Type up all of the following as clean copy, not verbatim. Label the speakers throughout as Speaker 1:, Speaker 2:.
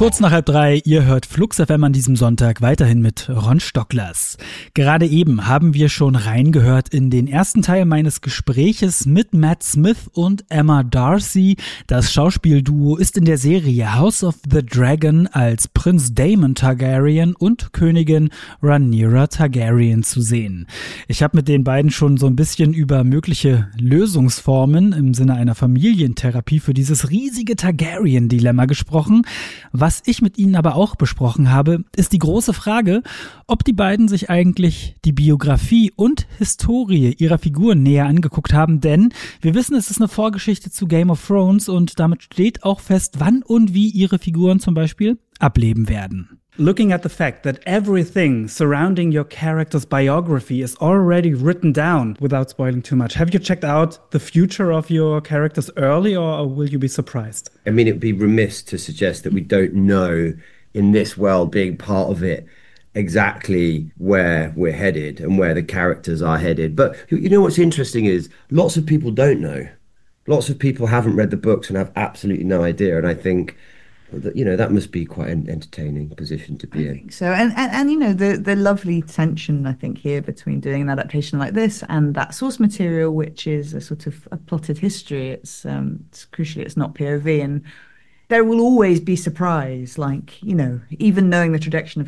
Speaker 1: Kurz nach 2:30, ihr hört Flux FM an diesem Sonntag weiterhin mit Ron Stocklers. Gerade eben haben wir schon reingehört in den ersten Teil meines Gespräches mit Matt Smith und Emma Darcy. Das Schauspielduo ist in der Serie House of the Dragon als Prinz Daemon Targaryen und Königin Rhaenyra Targaryen zu sehen. Ich habe mit den beiden schon so ein bisschen über mögliche Lösungsformen im Sinne einer Familientherapie für dieses riesige Targaryen-Dilemma gesprochen. Was ich mit ihnen aber auch besprochen habe, ist die große Frage, ob die beiden sich eigentlich die Biografie und Historie ihrer Figuren näher angeguckt haben, denn wir wissen, es ist eine Vorgeschichte zu Game of Thrones und damit steht auch fest, wann und wie ihre Figuren zum Beispiel ableben werden. Looking at the fact that everything surrounding your character's biography is already written down, without spoiling too much, have you checked out the future of your characters early or will you be surprised?
Speaker 2: I mean, it'd be remiss to suggest that we don't know in this world, being part of it, exactly where we're headed and where the characters are headed. But you know what's interesting is lots of people don't know. Lots of people haven't read the books and have absolutely no idea. And I think that must be quite an entertaining position to be in. I think
Speaker 3: so. And the lovely tension, I think, here between doing an adaptation like this and that source material, which is a sort of a plotted history. It's crucially, it's not POV. And there will always be surprise, even knowing the direction of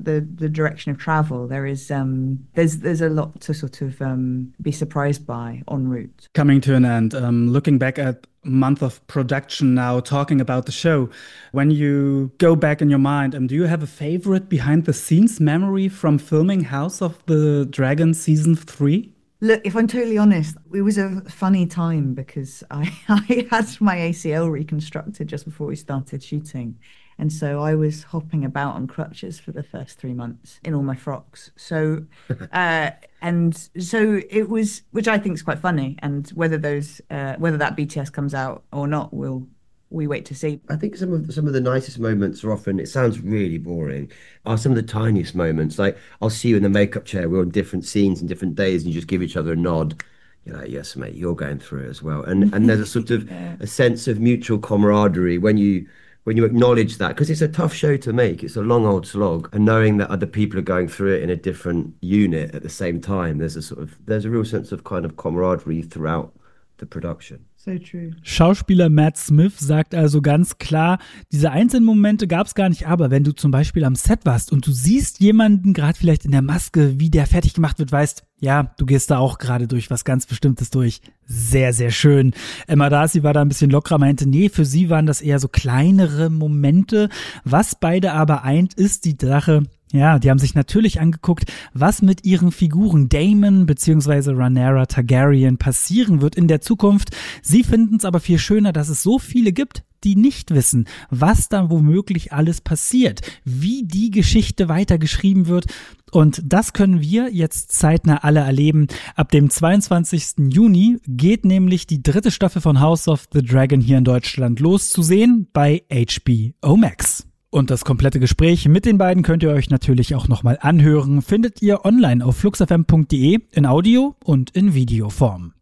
Speaker 3: travel, there is there's a lot to sort of be surprised by en route.
Speaker 1: Coming to an end, looking back at a month of production now, talking about the show, when you go back in your mind, do you have a favorite behind the scenes memory from filming House of the Dragon season 3?
Speaker 3: Look, if I'm totally honest, it was a funny time because I had my ACL reconstructed just before we started shooting. And so I was hopping about on crutches for the first 3 months in all my frocks. So, and so it was, which I think is quite funny. And whether that BTS comes out or not, we wait to see.
Speaker 2: I think some of the nicest moments are often, it sounds really boring, are some of the tiniest moments. Like, I'll see you in the makeup chair, we're on different scenes and different days, and you just give each other a nod. You're like, yes, mate, you're going through it as well. And there's a sort of a sense of mutual camaraderie when you acknowledge that, because it's a tough show to make. It's a long old slog, and knowing that other people are going through it in a different unit at the same time, there's a real sense of kind of camaraderie throughout the production.
Speaker 3: So true.
Speaker 1: Schauspieler Matt Smith sagt also ganz klar, diese einzelnen Momente gab es gar nicht, aber wenn du zum Beispiel am Set warst und du siehst jemanden gerade vielleicht in der Maske, wie der fertig gemacht wird, weißt, ja, du gehst da auch gerade durch was ganz Bestimmtes durch. Sehr, sehr schön. Emma Darcy war da ein bisschen lockerer, meinte, nee, für sie waren das eher so kleinere Momente. Was beide aber eint, ist die Sache, ja, die haben sich natürlich angeguckt, was mit ihren Figuren Daemon bzw. Rhaenyra Targaryen passieren wird in der Zukunft. Sie finden es aber viel schöner, dass es so viele gibt, die nicht wissen, was da womöglich alles passiert, wie die Geschichte weitergeschrieben wird. Und das können wir jetzt zeitnah alle erleben. Ab dem 22. Juni geht nämlich die 3. Staffel von House of the Dragon hier in Deutschland los, zu sehen bei HBO Max. Und das komplette Gespräch mit den beiden könnt ihr euch natürlich auch nochmal anhören. Findet ihr online auf fluxfm.de in Audio- und in Videoform.